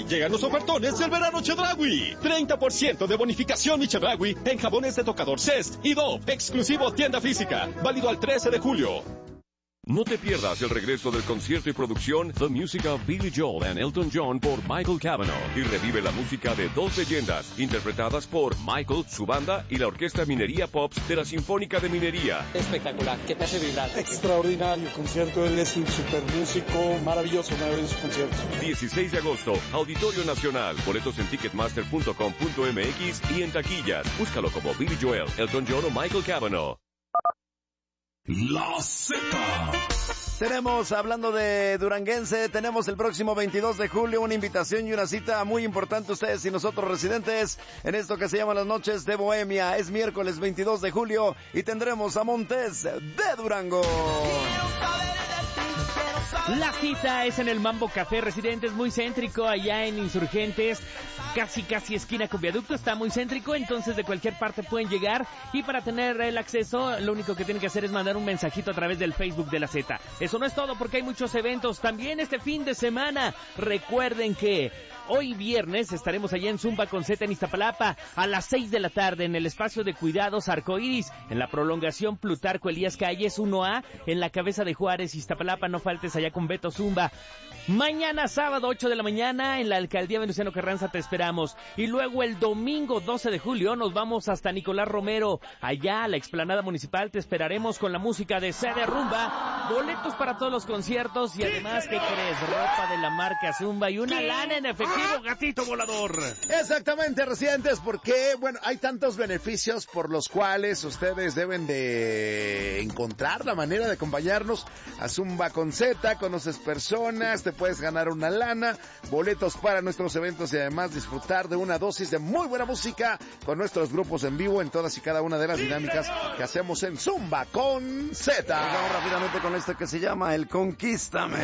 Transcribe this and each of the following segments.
Llegan los ofertones del verano Chedraui. 30% de bonificación y Chedraui en jabones de tocador Zest y Dove, exclusivo tienda física. Válido al 13 de julio. No te pierdas el regreso del concierto y producción The Music of Billy Joel and Elton John por Michael Cavanaugh y revive la música de dos leyendas interpretadas por Michael, su banda y la Orquesta Minería Pops de la Sinfónica de Minería. Espectacular, que te hace vibrar. Extraordinario concierto, él es un super músico, maravilloso su concierto. 16 de agosto, Auditorio Nacional, boletos en ticketmaster.com.mx y en taquillas. Búscalo como Billy Joel, Elton John o Michael Cavanaugh. La Z. Tenemos, hablando de Duranguense, tenemos el próximo 22 de julio una invitación y una cita muy importante, ustedes y nosotros residentes, en esto que se llama las noches de Bohemia. Es miércoles 22 de julio y tendremos a Montes de Durango. La cita es en el Mambo Café Residentes, muy céntrico, allá en Insurgentes, casi esquina con Viaducto, está muy céntrico, entonces de cualquier parte pueden llegar, y para tener el acceso, lo único que tienen que hacer es mandar un mensajito a través del Facebook de la Z. Eso no es todo, porque hay muchos eventos también este fin de semana. Recuerden que hoy viernes estaremos allá en Zumba con Z en Iztapalapa a las 6 de la tarde en el espacio de cuidados Arcoiris, en la prolongación Plutarco Elías Calles 1A, en la Cabeza de Juárez, Iztapalapa. No faltes allá con Beto Zumba. Mañana sábado 8 de la mañana en la Alcaldía Venustiano Carranza te esperamos. Y luego el domingo 12 de julio nos vamos hasta Nicolás Romero, allá a la explanada municipal. Te esperaremos con la música de CD Rumba, boletos para todos los conciertos y además, ¿qué crees? Ropa de la marca Zumba y una lana en efectivo, gatito volador. Exactamente, residentes, porque, bueno, hay tantos beneficios por los cuales ustedes deben de encontrar la manera de acompañarnos a Zumba con Z. Conoces personas, te puedes ganar una lana, boletos para nuestros eventos y además disfrutar de una dosis de muy buena música con nuestros grupos en vivo en todas y cada una de las dinámicas que hacemos en Zumba con Z. Vamos rápidamente con esto que se llama el Conquístame.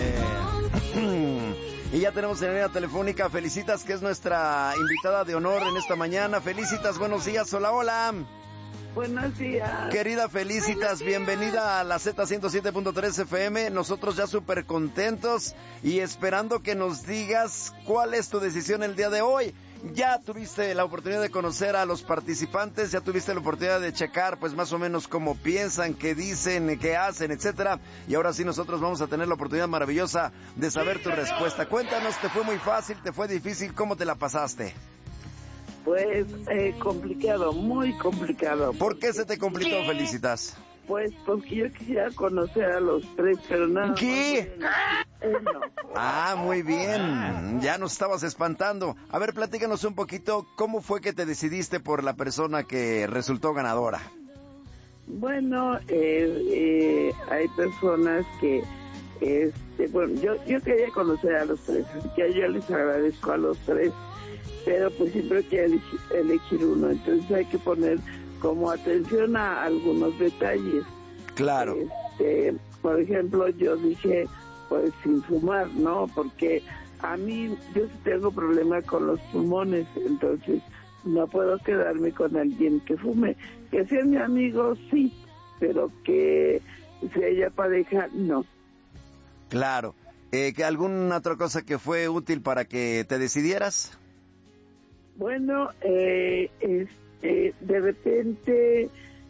Y ya tenemos en línea telefónica Felicitas, que es nuestra invitada de honor en esta mañana. Felicitas, buenos días, hola. Buenos días. Querida Felicitas, bienvenida a la Z107.3 FM. Nosotros ya súper contentos y esperando que nos digas cuál es tu decisión el día de hoy. Ya tuviste la oportunidad de conocer a los participantes, ya tuviste la oportunidad de checar pues más o menos cómo piensan, qué dicen, qué hacen, etcétera. Y ahora sí nosotros vamos a tener la oportunidad maravillosa de saber tu respuesta. Cuéntanos, ¿te fue muy fácil, te fue difícil? ¿Cómo te la pasaste? Pues complicado, muy complicado. ¿Por qué se te complicó, Felicitas? Pues porque yo quisiera conocer a los tres, pero nada. ¿Qué? Uno. Ah, muy bien. Ya nos estabas espantando. A ver, platícanos un poquito, ¿cómo fue que te decidiste por la persona que resultó ganadora? Bueno, hay personas que, bueno, yo quería conocer a los tres, así que yo les agradezco a los tres, pero pues siempre quiero elegir uno, entonces hay que poner como atención a algunos detalles. Claro. Por ejemplo, yo dije, pues sin fumar, ¿no? Porque a mí, yo sí tengo problema con los pulmones, entonces no puedo quedarme con alguien que fume. Que sea mi amigo, sí, pero que sea ella pareja, no. Claro. ¿Que alguna otra cosa que fue útil para que te decidieras? Bueno, de repente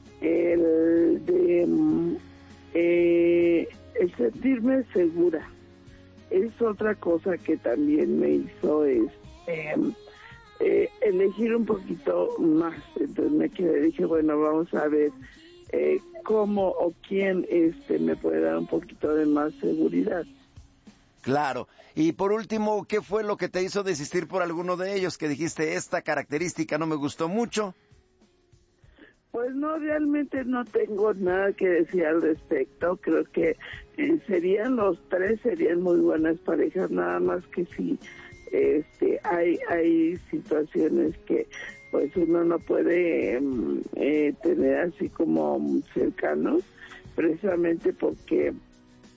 el sentirme segura es otra cosa que también me hizo elegir un poquito más. Entonces me quedé, dije, bueno, vamos a ver cómo o quién me puede dar un poquito de más seguridad. Claro. Y por último, ¿qué fue lo que te hizo desistir por alguno de ellos? Que dijiste, esta característica no me gustó mucho. Pues no, realmente no tengo nada que decir al respecto. Creo que serían los tres, serían muy buenas parejas, nada más que sí, hay situaciones que pues uno no puede tener así como cercanos, precisamente porque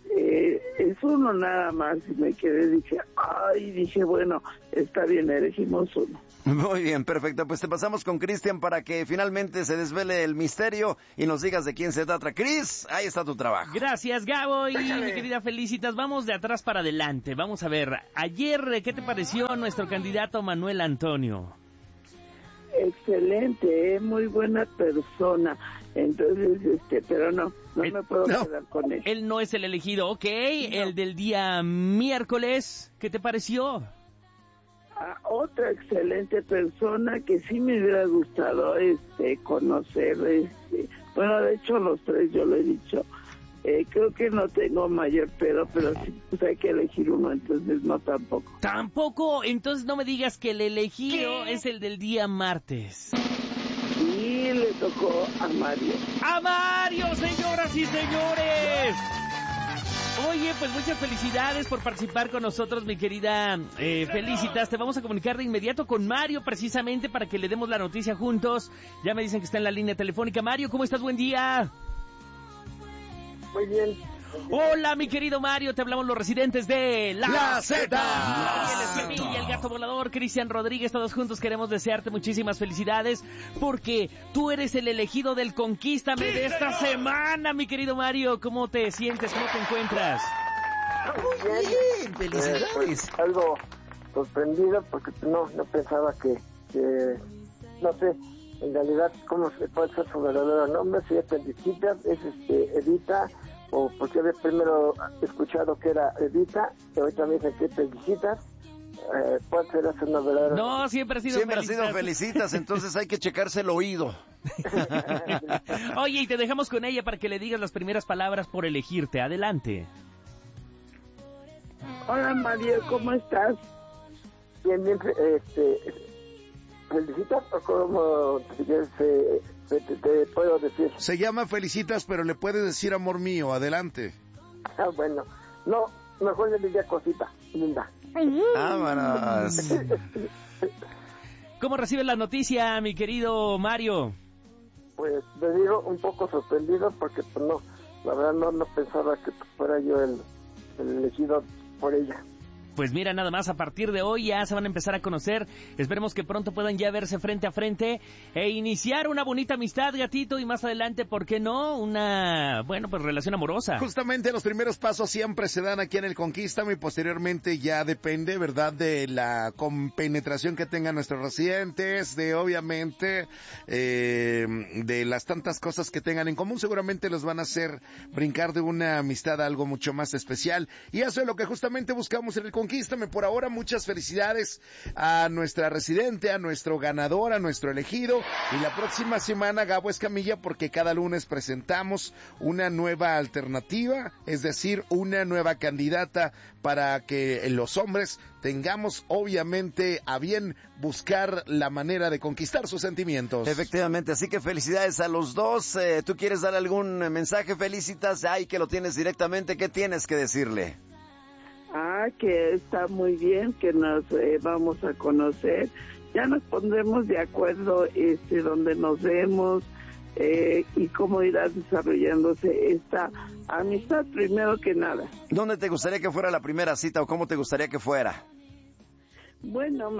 es uno nada más, y me quedé, dije, bueno, está bien, elegimos uno. Muy bien, perfecto. Pues te pasamos con Cristian para que finalmente se desvele el misterio y nos digas de quién se trata. Cris, ahí está tu trabajo. Gracias, Gabo, y mi querida Felicitas. Vamos de atrás para adelante. Vamos a ver, ayer, ¿qué te pareció nuestro candidato Manuel Antonio? Excelente, muy buena persona. Entonces, pero no me puedo quedar con él. Él no es el elegido, ok. No. El del día miércoles, ¿qué te pareció? Otra excelente persona que sí me hubiera gustado conocer. Bueno, de hecho, los tres yo lo he dicho. Creo que no tengo mayor pero sí pues hay que elegir uno, entonces no tampoco. ¿Tampoco? Entonces no me digas que el elegido es el del día martes. Sí, le tocó a Mario. ¡A Mario, señoras y señores! Oye, pues muchas felicidades por participar con nosotros, mi querida Felicitas. Te vamos a comunicar de inmediato con Mario, precisamente para que le demos la noticia juntos. Ya me dicen que está en la línea telefónica. Mario, ¿cómo estás? Buen día. Muy bien. Hola, mi querido Mario, te hablamos los residentes de La Z. Y el gato volador, Cristian Rodríguez, todos juntos queremos desearte muchísimas felicidades porque tú eres el elegido del Conquístame de esta semana, mi querido Mario. ¿Cómo te sientes? ¿Cómo te encuentras? Bien, felicidades. Pues, algo sorprendido porque no pensaba que no sé, en realidad cómo se puede ser su verdadero nombre, si es Felicitas, es Edita, o porque había primero escuchado que era Edita, y ahorita me dicen que es Felicitas. ¿Puede ser eso una verdadera? No, siempre ha sido Felicitas, entonces hay que checarse el oído. Oye, y te dejamos con ella para que le digas las primeras palabras por elegirte. Adelante. Hola, Mario, ¿cómo estás? Bien, ¿Felicitas o cómo te puedo decir? Se llama Felicitas, pero le puedes decir amor mío. Adelante. Bueno, no, mejor le diría cosita, linda. ¡Vámonos! ¿Cómo recibes la noticia, mi querido Mario? Pues le digo un poco sorprendido porque pues no, la verdad no pensaba que fuera yo el elegido por ella. Pues mira, nada más, a partir de hoy ya se van a empezar a conocer. Esperemos que pronto puedan ya verse frente a frente e iniciar una bonita amistad, gatito, y más adelante, ¿por qué no? Una, pues relación amorosa. Justamente los primeros pasos siempre se dan aquí en el Conquístame y posteriormente ya depende, ¿verdad?, de la compenetración que tengan nuestros residentes, de obviamente de las tantas cosas que tengan en común. Seguramente los van a hacer brincar de una amistad a algo mucho más especial. Y eso es lo que justamente buscamos en el Conquístame. Por ahora, muchas felicidades a nuestra residente, a nuestro ganador, a nuestro elegido. Y la próxima semana, Gabo Escamilla, porque cada lunes presentamos una nueva alternativa, es decir, una nueva candidata para que los hombres tengamos, obviamente, a bien buscar la manera de conquistar sus sentimientos. Efectivamente, así que felicidades a los dos. ¿Tú quieres dar algún mensaje? Felicitas, ay, que lo tienes directamente, ¿qué tienes que decirle? Que está muy bien, que nos vamos a conocer. Ya nos pondremos de acuerdo donde nos vemos y cómo irá desarrollándose esta amistad, primero que nada. ¿Dónde te gustaría que fuera la primera cita o cómo te gustaría que fuera? Bueno,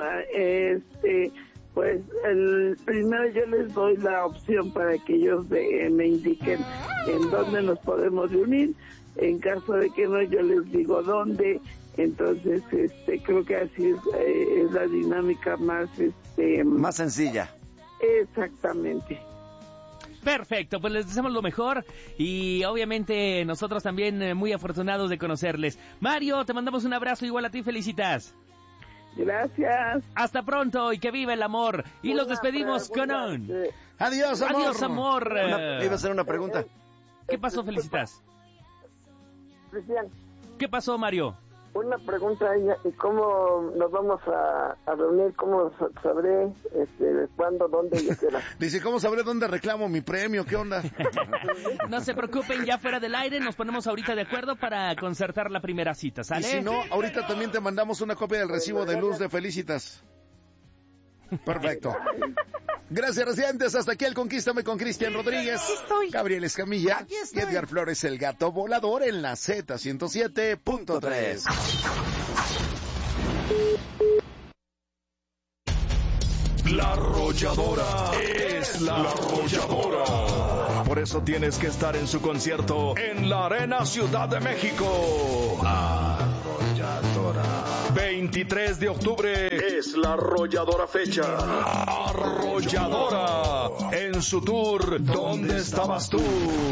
pues primero yo les doy la opción para que ellos me indiquen en dónde nos podemos reunir. En caso de que no, yo les digo dónde. Entonces, creo que así es la dinámica más más sencilla. Exactamente. Perfecto, pues les deseamos lo mejor y obviamente nosotros también muy afortunados de conocerles. Mario, te mandamos un abrazo, igual a ti, Felicitas. Gracias. Hasta pronto y que viva el amor. Y los despedimos con un... Adiós, amor. Adiós, amor. Iba a hacer una pregunta. ¿Qué pasó, Felicitas? Cristian. ¿Qué pasó, Mario? Una pregunta a ella, ¿y cómo nos vamos a reunir? ¿Cómo sabré cuándo, dónde y a qué hora? Dice, ¿cómo sabré dónde reclamo mi premio? ¿Qué onda? No se preocupen, ya fuera del aire nos ponemos ahorita de acuerdo para concertar la primera cita, ¿sale? Y si no, ahorita también te mandamos una copia del recibo de luz de Felicitas. Perfecto. Gracias, residentes. Hasta aquí el Conquístame con Cristian Rodríguez, Gabriel Escamilla y Edgar Flores, el gato volador, en la Z107.3. La Arrolladora es la Arrolladora. Por eso tienes que estar en su concierto en la Arena Ciudad de México. Arrolladora. 23 de octubre es la Arrolladora fecha. Arrolladora en su tour ¿Dónde estabas tú?